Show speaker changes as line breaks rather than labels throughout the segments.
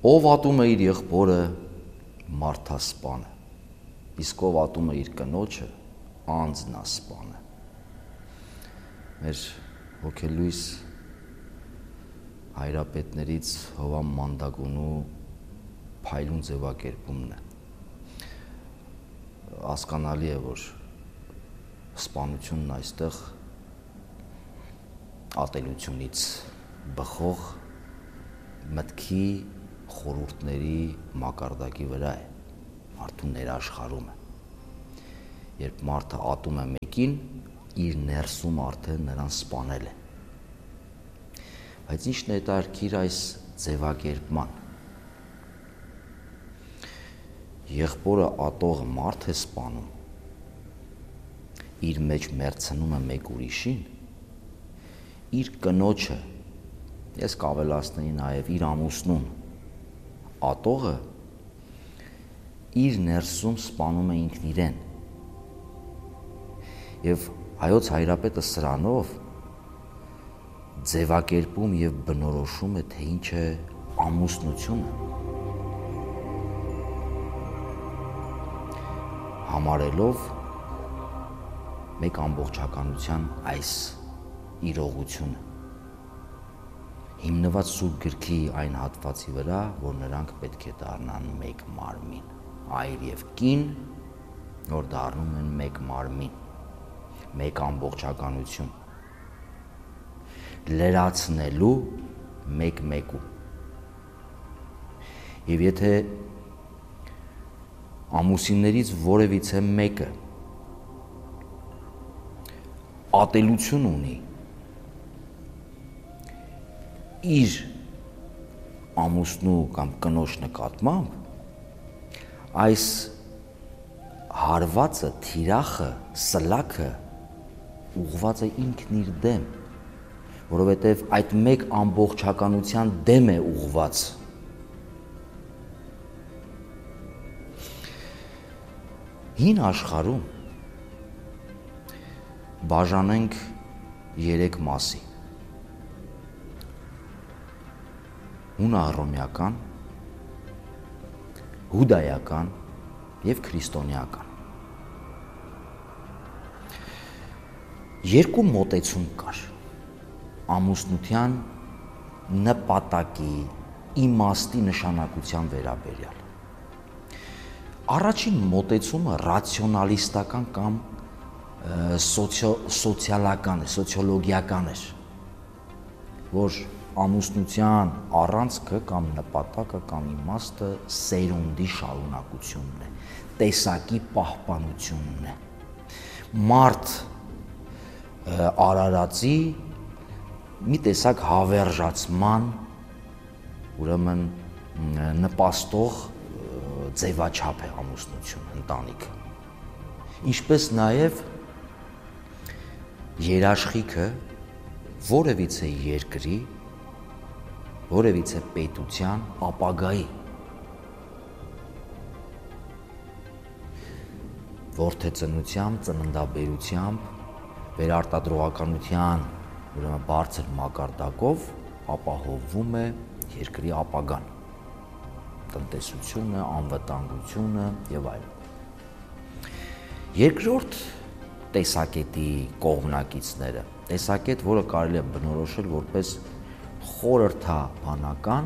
Ով ատում է իր եղբորը, մարդասպանը, իսկ ով ատում է իր կնոջը, անձնասպանը։ Մեր հոգելույս հայրապետներից Հովհան Մանդագունու փայլուն ձևակերպումն է։ Հասկանալի է, որ սպանությունն այստեղ ատելությունից բխող մտքի խորհուրդների մակարդակի վրա է, մարդու ներաշխարում է։ Երբ մարդը ատում է մեկին, իր ներսում արդեն նրան սպանել է։ Բայց ի՞նչն է հետաքրքիր այս ձևակերպման։ Եղբորը ատողը մարդ է սպանում, իր մեջ մերձնում է մեկ ուրիշին, իր կնոջը, ես կավելացնեի նաև իր ամուսնուն, ատողը իր ներսում սպանում է ինքն իրեն։ Եվ հայոց հայրապետը սրանով ձևակերպում և բնորոշում է, թե ինչ է ամուսնությունը, համարելով մեկ ամբողջականության այս իրողությունը, հիմնված Սուրբ Գրքի այն հատվածի վրա, որ նրանք պետք է դառնան մեկ մարմին, այր և կին, որ դառնում են մեկ մարմին, մեկ ամբողջականություն, լրացնելու մեկ-մեկու։ Եվ եթե ամուսիններից որևիցե մեկը ատելություն ունի իր ամուսնու կամ կնոջ նկատմամբ, այս հարվածը, թիրախը, սլաքը ուղղված է ինքն իր դեմ, որովհետև այդ մեկ ամբողջականության դեմ է ուղղված։ Հին աշխարհում բաժանենք 3 մասի. հունահռոմեական, հուդայական և քրիստոնեական։ Երկու մոտեցում կար ամուսնության նպատակի, իմաստի, նշանակության վերաբերյալ։ Առաջին մոտեցումը ռացիոնալիստական կամ սոցիալական է, սոցիոլոգիական էր, որ ամուսնության առանցքը կամ նպատակը կամ իմաստը սերունդի շարունակությունն է, տեսակի պահպանությունն է, մարդ արարածի մի տեսակ հավերժացման, ուրեմն նպաստող ձևաչափ է ամուսնություն, ընտանիքը, ինչպես նաև երաշխիքը որևիցե երկրի, որևիցե պետության ապագայի, որդեծնությամբ, ծննդաբերությամբ, վերարտադրողականության բարձր մակարդակով ապահովվում է երկրի ապագան, տնտեսությունը, անվտանգությունը և այլն։ Երկրորդ տեսակետի կողմնակիցները, տեսակետ, որը կարելի է բնորոշել որպես խորհրդաբանական,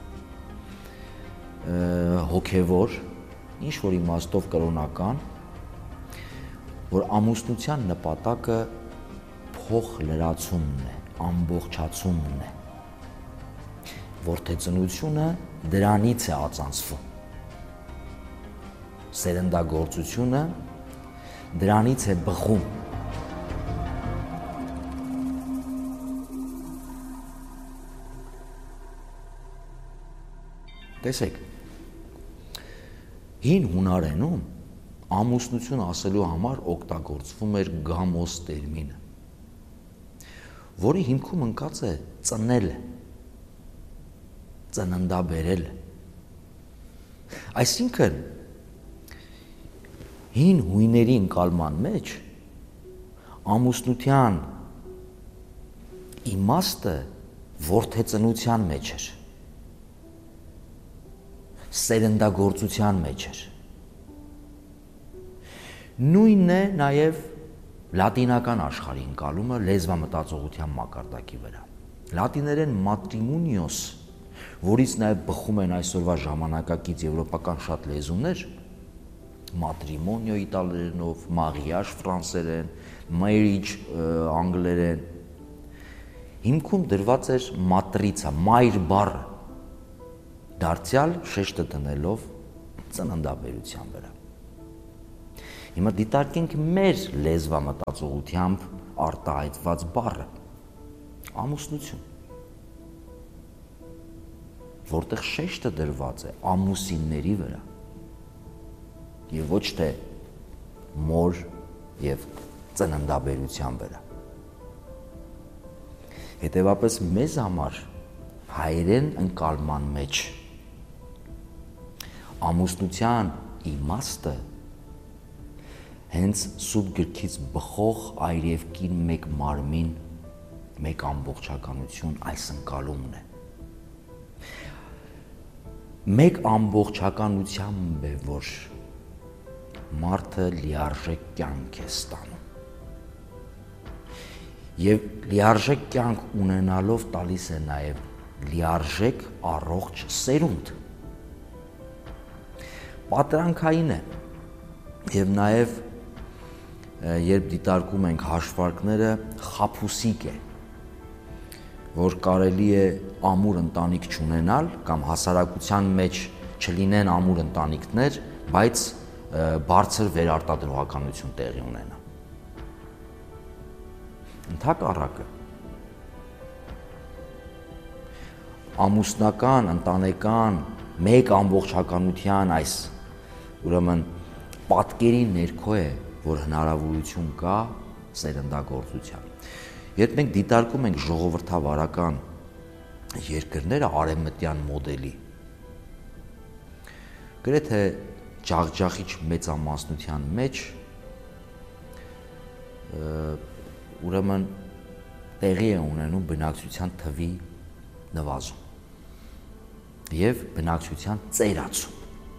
հոգևոր, ինչ-որ իմաստով կրոնական, որ ամուսնության նպատակը փոխլրացումն է, ամբողջացումն է, որդեծնությունը դրանից է ածանցվում, սերնդագործությունը դրանից է բխում։ Տեսեք, հին հունարենում ամուսնություն ասելու համար օգտագործվում էր գամոս տերմինը, որի հիմքում ընկած է ծնելը, ծննդաբերելը։ Այսինքն, հին հույների ընկալման մեջ ամուսնության իմաստը որդեծնության մեջ էր։ սերնդագործության մեջ էր։ Նույնն է նաև լատինական աշխարհի ընկալումը լեզվամտածողության մակարդակի վրա։ Լատիներեն matrimoonios, որից նաև բխում են այսօրվա ժամանակակից եվրոպական շատ լեզուներ, matrimonio իտալերենով, mariage ֆրանսերեն, marriage անգլերեն, հիմքում դրված էր matrica, մայր բառը, դարձյալ շեշտը դնելով ծննդաբերության վրա։ Հիմա դիտարկենք մեր լեզվամտածողությամբ արտահայտված բառը ամուսնություն, որտեղ շեշտը դրված է ամուսինների վրա եւ ոչ թե մոր եւ ծննդաբերության վրա։ Հետևաբար մեզ համար հայերեն ընկալման մեջ ամուսնության իմաստը հենց սուրբ գրքից բխող այր եւ կին մեկ մարմին, մեկ ամբողջականություն այս ընկալումն է։ Մեկ ամբողջականությամբ է, որ մարդը լիարժեք կյանք է ստանում։ Եվ լիարժեք կյանք ունենալով տալիս է նաև լիարժեք առողջ սերունդ։ Պատրանքային է եւ նաև երբ դիտարկում ենք հաշվարկները, խաբուսիկ է, որ կարելի է ամուր ընտանիք չունենալ կամ հասարակության մեջ չլինեն ամուր ընտանիքներ, բայց բարձր վերարտադրողականություն տեղի ունենա։ Ընդհակառակը ամուսնական, ընտանեկան, մեկ ամբողջականության այս ուրեմն պատկերի ներքո է, որ հնարավորություն կա սերնդագործության։ Երբ մենք դիտարկում ենք ժողովրդավարական երկրները արևմտյան մոդելի, գրեթե ջախջախիչ մեծամասնության մեջ ուրեմն տեղի է ունենում բնակչության թվի նվազում եւ բնակչության ծերացում։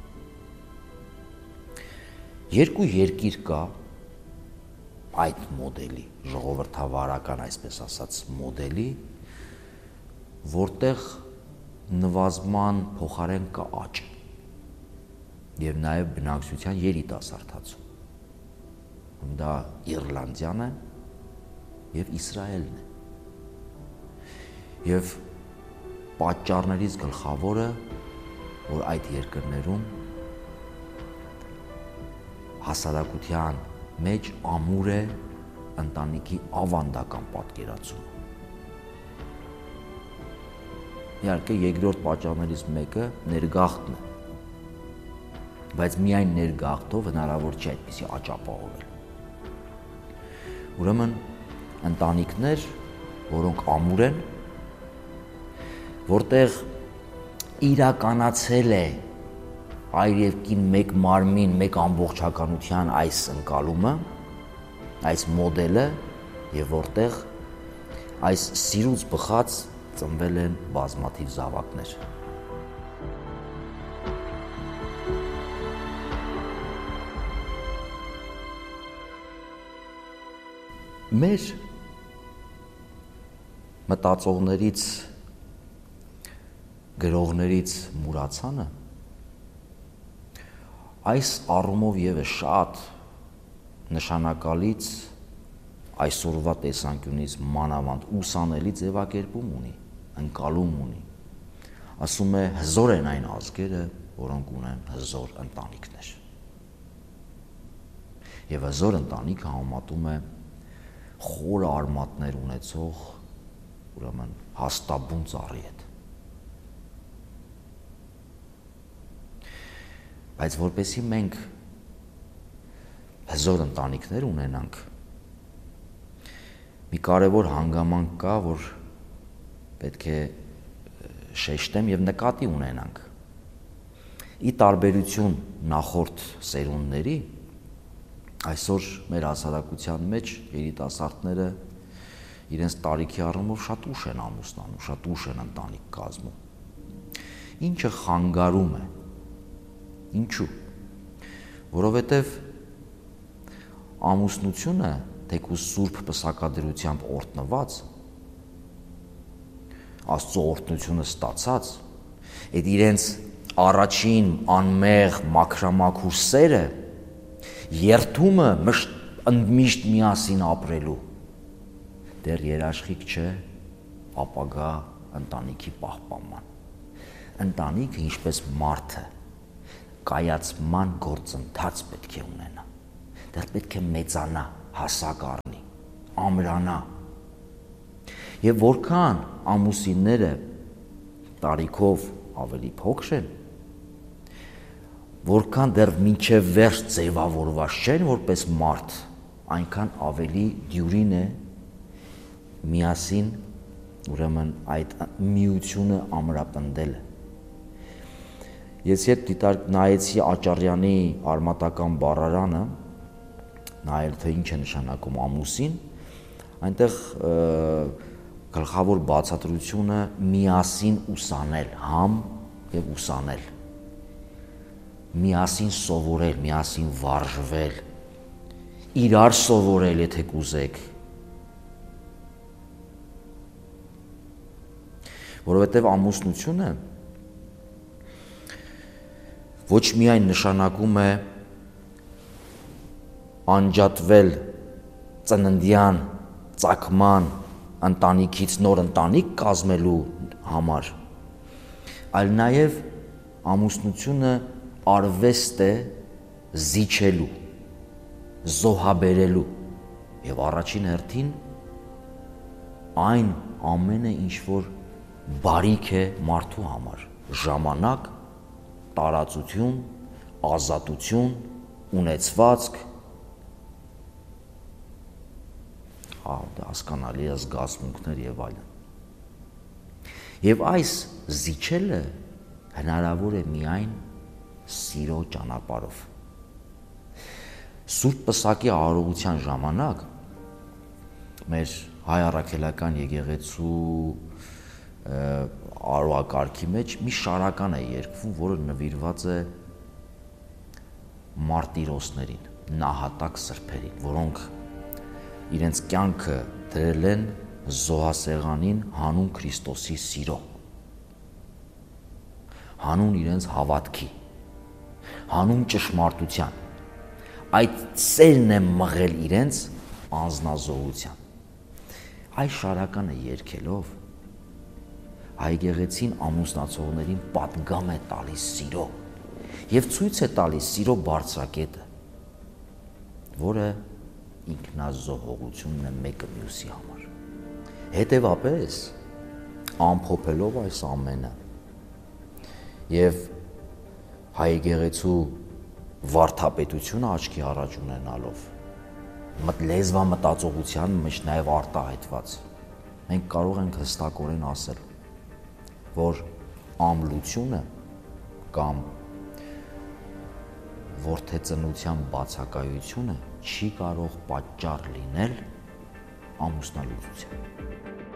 Երկու երկիր կա այդ մոդելի, ժողովրդավարական, այսպես ասած, մոդելի, որտեղ նվազման փոխարեն կա աճ եւ նաեւ բնակչության երիտասարդացում։ Դա Իռլանդիան է եւ Իսրայելն է։ Եվ պատճառներից գլխավորը, որ այդ երկրներում հասարակության մեջ ամուր է ընտանիքի ավանդական պատկերացումը։ Իհարկե երկրորդ պատճառներից մեկը ներգաղթն է, բայց միայն ներգաղթով հնարավոր չէ այդպիսի աճ ապահովել։ Ուրեմն ընտանիքներ, որոնք ամուր են, որտեղ իրականացել է այր եւ կին մեկ մարմին, մեկ ամբողջականության այս ընկալումը, այս մոդելը եւ որտեղ այս սիրուց բխած ծնվել են բազմաթիվ զավակներ։ Մեր մտածողներից, գրողներից մուրացանը այս առումով եւս շատ նշանակալից այսօրվա տեսանկյունից մանավանդ ուսանելի ձևակերպում ունի, ընկալում ունի։ Ասում է հզոր են այն ազգերը, որոնք ունեն հզոր ընտանիքներ։ Եվ հզոր ընտանիքը համատում է խորը արմատներ ունեցող, ուրեմն հաստաբուն ծառի հետ։ Բայց որպեսզի մենք հզոր ընտանիքներ ունենանք, մի կարևոր հանգամանք կա, որ պետք է շեշտեմ եւ նկատի ունենանք։ Ի տարբերություն նախորդ սերունդների, այսօր մեր հասարակության մեջ երիտասարդները իրենց տարիքի առումով շատ ուշ են ամուսնանում, շատ ուշ են ընտանիք կազմում։ Ինչը խանգարում է Ինչու՞։ Որովհետև ամուսնությունը, թեկուզ սուրբ պսակադրությամբ օրհնված, Աստծո օրհնությունը ստացած, այդ իրենց առաջին անմեղ մաքրամաքուր սերը երթումը միշտ միասին ապրելու դեռ երաշխիք չէ ապագա ընտանիքի պահպանման։ Ընտանիքը ինչպես մարդը կայացման գործընթաց պետք է ունենա, դեռ պետք է մեծանա, հասակ առնի, ամրանա։ Եվ որքան ամուսինները տարիքով ավելի փոքր են, որքան դեռ մինչև վերջ ձևավորված չեն որպես մարդ, այնքան ավելի դյուրին է միասին ուրեմն այդ միությունը ամրապնդելը։ Ես երբ նայեցի Աճարյանի արմատական բառարանը, նայել թե ինչ է նշանակում ամուսին, այնտեղ գլխավոր բացատրությունը միասին ուսանել, համ եւ ուսանել, միասին սովորել, միասին վարժվել, իրար սովորել, եթե կուզեք, որովհետեւ ամուսնությունը ոչ միայն նշանակում է անջատվել ծննդյան ծագման ընտանիքից նոր ընտանիք կազմելու համար, այլ նաև ամուսնությունը արվեստ է զիջելու, զոհաբերելու եւ առաջին հերթին այն ամենը, ինչ որ բարիք է մարդու համար, ժամանակ, տարածություն, ազատություն, ունեցվածք, հասկանալի է զգացմունքներ եւ այլն։ Եվ այս զիջելը հնարավոր է միայն սիրո ճանապարհով։ Սուրբ Պսակի արարողության ժամանակ մեր հայ առաքելական եկեղեցու արարողակարգի մեջ մի շարական է երգվում, որը նվիրված է մարտիրոսներին, նահատակ սրբերին, որոնք իրենց կյանքը դրել են զոհասեղանին հանուն Քրիստոսի սիրո, հանուն իրենց հավատքի, հանուն ճշմարտության, այդ սերն է մղել իրենց անձնազոհության։ Այս շարականը երգելով հայ եկեղեցին ամուսնացողներին պատգամ է տալիս սիրո եւ ցույց է տալիս սիրո բարձրակետը, որը ինքնազոհողությունն է մեկը մյուսի համար։ Հետևաբար ամփոփելով այս ամենը եւ հայ եկեղեցու վարդապետությունը աչքի առաջ ունենալով լեզվամտածողության մեջ նաեւ արտահայտված, մենք կարող ենք հստակորեն ասել, որ ամլությունը կամ որդեծնության բացակայությունը չի կարող պատճառ լինել ամուսնալուծության։